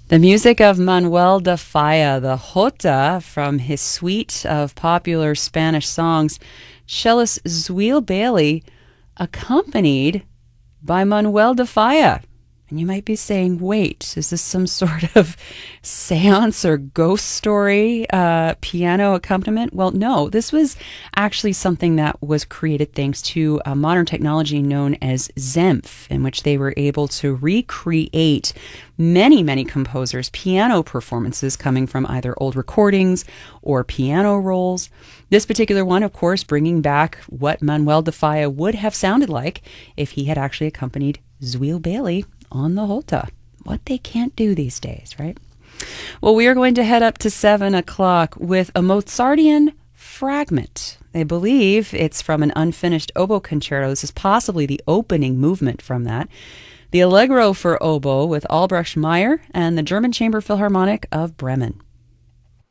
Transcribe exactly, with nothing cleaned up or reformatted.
The music of Manuel de Falla, the Jota, from his suite of popular Spanish songs, cellist Zuil Bailey, accompanied by Manuel de Falla. And you might be saying, wait, is this some sort of seance or ghost story uh, piano accompaniment? Well, no, this was actually something that was created thanks to a modern technology known as Zenf, in which they were able to recreate many, many composers' piano performances coming from either old recordings or piano rolls. This particular one, of course, bringing back what Manuel de Falla would have sounded like if he had actually accompanied Zuil Bailey on the Jota. What they can't do these days, right? Well, we are going to head up to seven o'clock with a Mozartian fragment. They believe it's from an unfinished oboe concerto. This is possibly the opening movement from that. The Allegro for oboe with Albrecht Meyer and the German Chamber Philharmonic of Bremen.